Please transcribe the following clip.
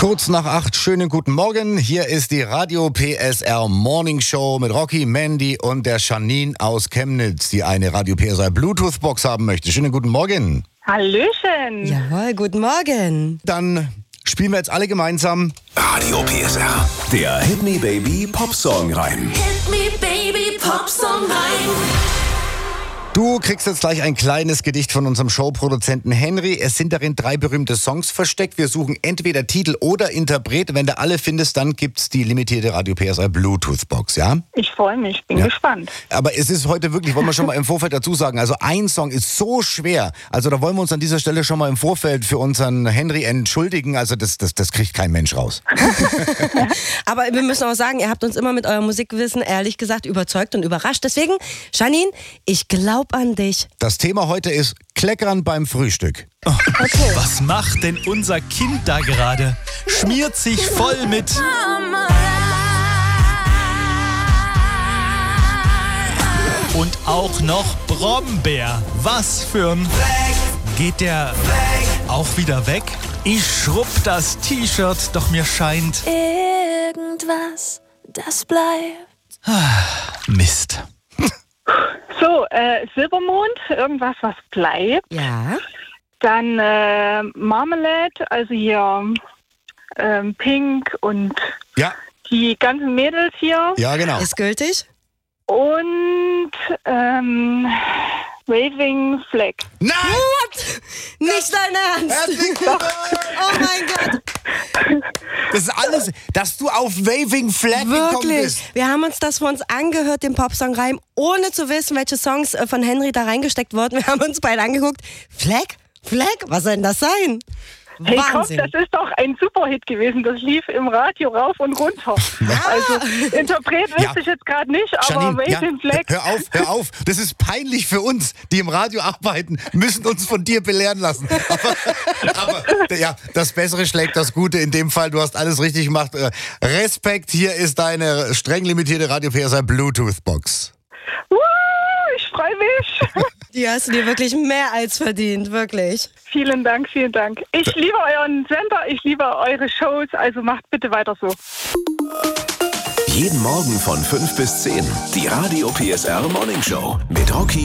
Kurz nach 8, schönen guten Morgen. Hier ist die Radio PSR Morning Show mit Rocky, Mandy und der Janine aus Chemnitz, die eine Radio PSR Bluetooth-Box haben möchte. Schönen guten Morgen. Hallöchen. Jawohl, guten Morgen. Dann spielen wir jetzt alle gemeinsam Radio PSR, der Hit Me Baby Popsong Reim. Hit me baby, Popsong rein. Du kriegst jetzt gleich ein kleines Gedicht von unserem Showproduzenten Henry. Es sind darin 3 berühmte Songs versteckt. Wir suchen entweder Titel oder Interpret. Wenn du alle findest, dann gibt's die limitierte Radio PSR Bluetooth-Box, ja? Ich freue mich, bin gespannt. Aber es ist heute wirklich, wollen wir schon mal im Vorfeld dazu sagen, also ein Song ist so schwer. Also da wollen wir uns an dieser Stelle schon mal im Vorfeld für unseren Henry entschuldigen. Also das kriegt kein Mensch raus. Aber wir müssen auch sagen, ihr habt uns immer mit eurem Musikwissen ehrlich gesagt überzeugt und überrascht. Deswegen, Janine, ich glaube an dich. Das Thema heute ist Kleckern beim Frühstück. Okay. Was macht denn unser Kind da gerade? Schmiert sich voll mit und auch noch Brombeer. Was für ein... Geht der auch wieder weg? Ich schrubb das T-Shirt, doch mir scheint... Irgendwas, das bleibt. Mist. So, Silbermond, irgendwas, was bleibt. Ja. Dann Marmalade, also hier Pink und Ja, die ganzen Mädels hier. ja genau. Ist gültig? Und Waving Flag. Nein! Nicht dein Ernst? Herzlichen Glückwunsch! Oh mein Gott. Das ist alles, dass du auf Waving Flag gekommen Wirklich. bist. Wir haben uns das für uns angehört, den Popsong-Reim, ohne zu wissen, welche Songs von Henry da reingesteckt wurden. Wir haben uns beide angeguckt. Flag? Was soll denn das sein? Hey, komm, Wahnsinn. das ist doch ein Superhit gewesen. Das lief im Radio rauf und runter. Also, Interpret wüsste ich jetzt gerade nicht, aber Janine, Waving Flag. hör auf. Das ist peinlich für uns, die im Radio arbeiten, müssen uns von dir belehren lassen. Aber ja, das Bessere schlägt das Gute. In dem Fall, du hast alles richtig gemacht. Respekt, hier ist deine streng limitierte Radio PSR Bluetooth-Box. Ich freue mich. Die hast du dir wirklich mehr als verdient, wirklich. Vielen Dank, vielen Dank. Ich liebe euren Sender, ich liebe eure Shows, also macht bitte weiter so. Jeden Morgen von 5 bis 10, die Radio PSR Morning Show mit Rocky.